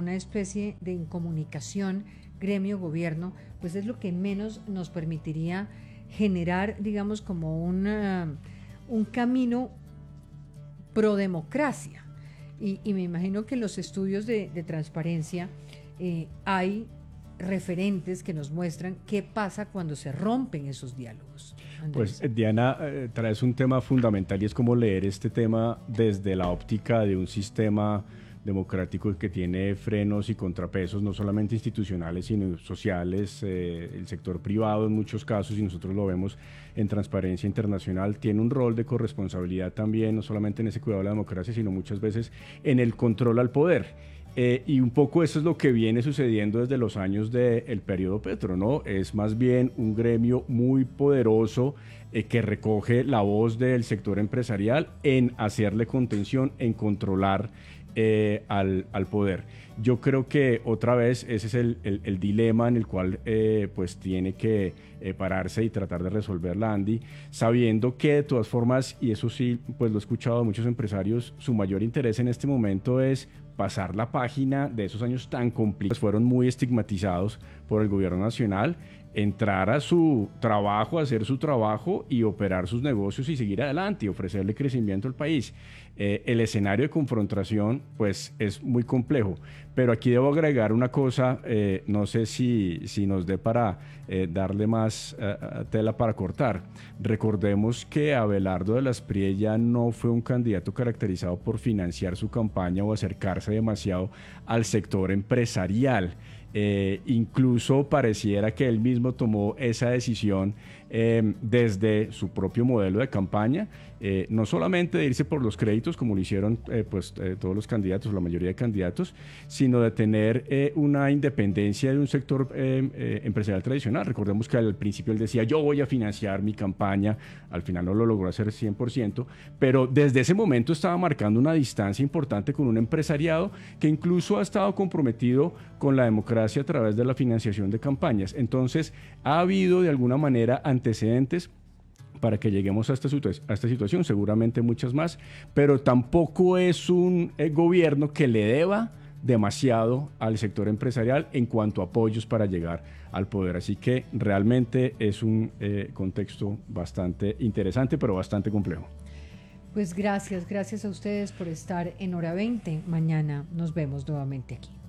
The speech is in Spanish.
una especie de incomunicación gremio-gobierno, pues es lo que menos nos permitiría generar, digamos, como un camino pro democracia. Y me imagino que en los estudios de transparencia hay referentes que nos muestran qué pasa cuando se rompen esos diálogos. Andrés. Pues Diana, traes un tema fundamental y es cómo leer este tema desde la óptica de un sistema democrático que tiene frenos y contrapesos, no solamente institucionales, sino sociales. El sector privado en muchos casos, y nosotros lo vemos en Transparencia Internacional, tiene un rol de corresponsabilidad también, no solamente en ese cuidado de la democracia, sino muchas veces en el control al poder. Y un poco eso es lo que viene sucediendo desde los años del periodo Petro, ¿no? Es más bien un gremio muy poderoso que recoge la voz del sector empresarial en hacerle contención, en controlar al poder. Yo creo que otra vez ese es el dilema en el cual pues tiene que pararse y tratar de resolverla Andy, sabiendo que de todas formas, y eso sí, pues lo he escuchado de muchos empresarios, su mayor interés en este momento es pasar la página de esos años tan complicados, fueron muy estigmatizados por el gobierno nacional, entrar a su trabajo, hacer su trabajo y operar sus negocios y seguir adelante y ofrecerle crecimiento al país. El escenario de confrontación pues es muy complejo, pero aquí debo agregar una cosa, no sé si nos dé para darle más tela para cortar. Recordemos que Abelardo de las Priella no fue un candidato caracterizado por financiar su campaña o acercarse demasiado al sector empresarial. Incluso pareciera que él mismo tomó esa decisión desde su propio modelo de campaña, no solamente de irse por los créditos como lo hicieron todos los candidatos, la mayoría de candidatos, sino de tener una independencia de un sector empresarial tradicional. Recordemos que al principio él decía yo voy a financiar mi campaña, al final no lo logró hacer 100%, pero desde ese momento estaba marcando una distancia importante con un empresariado que incluso ha estado comprometido con la democracia a través de la financiación de campañas. Entonces ha habido de alguna manera antecedentes para que lleguemos a esta situación, seguramente muchas más, pero tampoco es un gobierno que le deba demasiado al sector empresarial en cuanto a apoyos para llegar al poder. Así que realmente es un contexto bastante interesante, pero bastante complejo. Pues gracias a ustedes por estar en Hora 20. Mañana nos vemos nuevamente aquí.